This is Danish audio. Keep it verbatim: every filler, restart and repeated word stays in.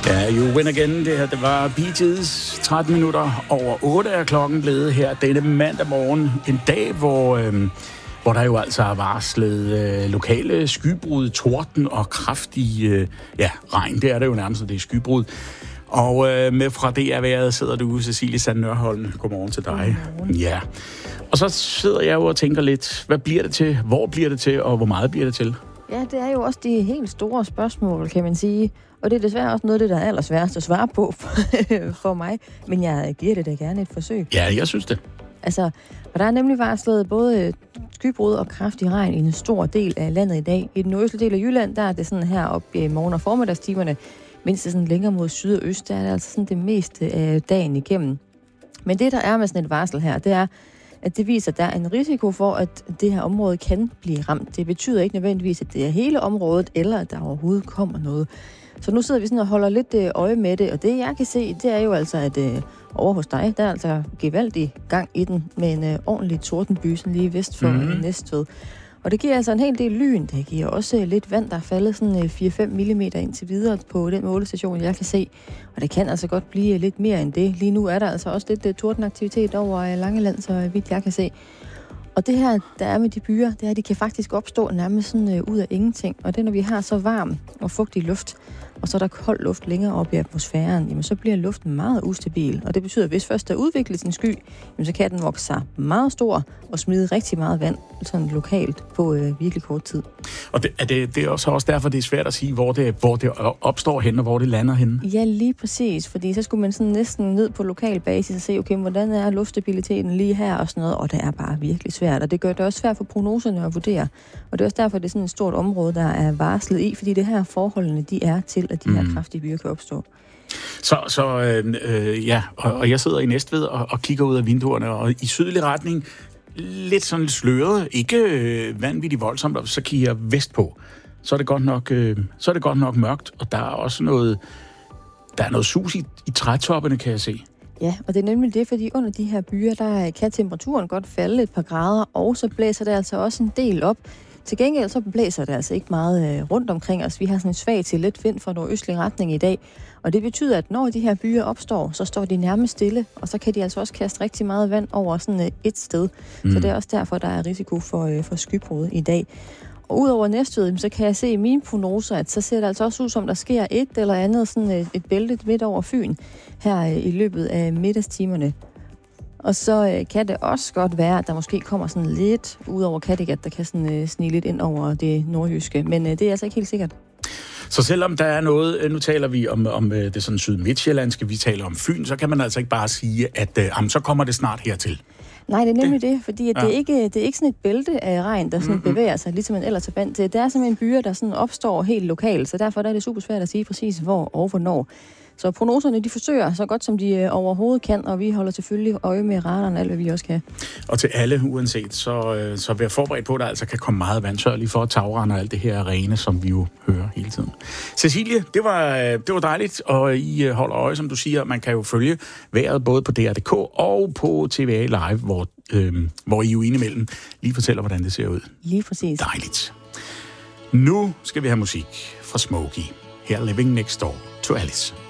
Ja, You Win Again, det her, det var Bee Gees. tretten minutter over otte er klokken blevet her denne mandag morgen. En dag, hvor, øh, hvor der jo altså er varslet øh, lokale skybrud, torden og kraftig øh, ja, regn. Det er det jo nærmest, det er skybrud. Og øh, med fra D R-vejret sidder du, Cecilie Sand Nørholm. Godmorgen til dig. Godmorgen. Ja. Og så sidder jeg jo og tænker lidt, hvad bliver det til, hvor bliver det til, og hvor meget bliver det til? Ja, det er jo også de helt store spørgsmål, kan man sige. Og det er desværre også noget af det, der er allersværest at svare på for mig. Men jeg giver det da gerne et forsøg. Ja, jeg synes det. Altså, og der er nemlig varslet både skybrud og kraftig regn i en stor del af landet i dag. I den nordøstlige del af Jylland, der er det sådan her op i morgen- og formiddagstimerne. Mens det sådan længere mod syd og øst, der er det altså sådan det meste af dagen igennem. Men det, der er med sådan et varsel her, det er, at det viser, at der er en risiko for, at det her område kan blive ramt. Det betyder ikke nødvendigvis, at det er hele området, eller at der overhovedet kommer noget. Så nu sidder vi sådan og holder lidt øje med det, og det jeg kan se, det er jo altså, at øh, over hos dig, der er altså gevaldig gang i den med en øh, ordentlig tordenby, sådan lige vest for mm-hmm. Næstved. Og det giver altså en hel del lyn. Det giver også lidt vand, der er faldet sådan fire til fem millimeter indtil videre på den målestation, jeg kan se. Og det kan altså godt blive lidt mere end det. Lige nu er der altså også lidt uh, tordenaktivitet over Langeland, så vidt jeg kan se. Og det her, der er med de byer, det er, at de kan faktisk opstå nærmest sådan uh, ud af ingenting. Og det, når vi har så varm og fugtig luft, og så er der kold luft længere op i atmosfæren, jamen så bliver luften meget ustabil. Og det betyder, at hvis først der udvikles en sky, jamen så kan den vokse sig meget stor og smide rigtig meget vand sådan lokalt på øh, virkelig kort tid. Og det, er det, det er også, også derfor, det er svært at sige, hvor det, hvor det opstår hen og hvor det lander henne? Ja, lige præcis. Fordi så skulle man sådan næsten ned på lokal basis og se, okay, hvordan er luftstabiliteten lige her og sådan noget. Og det er bare virkelig svært. Og det gør det også svært for prognoserne at vurdere. Og det er også derfor, det er sådan et stort område, der er varslet i, fordi det her forholdene, de er til, at de her mm. kraftige byer kan opstå. Så, så øh, øh, ja, og, og jeg sidder i Næstved og, og kigger ud af vinduerne, og i sydlig retning, lidt sådan sløret, ikke øh, vanvittigt voldsomt, og så kigger jeg vestpå. Så er det godt nok, øh, så er det godt nok mørkt, og der er også noget, der er noget sus i, i trætoppene, kan jeg se. Ja, og det er nemlig det, fordi under de her byer, der kan temperaturen godt falde et par grader, og så blæser det altså også en del op. Til gengæld så blæser det altså ikke meget øh, rundt omkring os. Vi har sådan en svag til let vind fra nordøstlig retning i dag. Og det betyder, at når de her byer opstår, så står de nærmest stille. Og så kan de altså også kaste rigtig meget vand over sådan øh, et sted. Mm. Så det er også derfor, der er risiko for, øh, for skybrud i dag. Og udover Næstved, så kan jeg se i mine prognoser, at så ser det altså også ud som, der sker et eller andet sådan et, et bælte midt over Fyn her øh, i løbet af middagstimerne. Og så øh, kan det også godt være, at der måske kommer sådan lidt ud over Kattegat, der kan sådan øh, snige lidt ind over det nordjyske. Men øh, det er altså ikke helt sikkert. Så selvom der er noget, nu taler vi om, om det sådan syd-midtjyllandske, vi taler om Fyn, så kan man altså ikke bare sige, at øh, jamen, så kommer det snart hertil. Nej, det er nemlig det, det fordi at ja. det, er ikke, det er ikke sådan et bælte af regn, der sådan mm-hmm. bevæger sig, ligesom man ellers er vant til. Det er simpelthen byer, der sådan opstår helt lokalt, så derfor er det super svært at sige præcis hvor og hvornår. Så prognoserne, de forsøger så godt, som de overhovedet kan, og vi holder selvfølgelig øje med radaren, alt hvad vi også kan. Og til alle uanset, så, så vær forberedt på, at der altså kan komme meget vand, sørg lige for at tagrende og alt det her rene, som vi jo hører hele tiden. Cecilie, det var, det var dejligt, og I holder øje, som du siger. Man kan jo følge vejret både på D R punktum d k og på T V A Live, hvor, øh, hvor I jo indimellem lige fortæller, hvordan det ser ud. Lige præcis. Dejligt. Nu skal vi have musik fra Smokey. Her Living Next Door to Alice.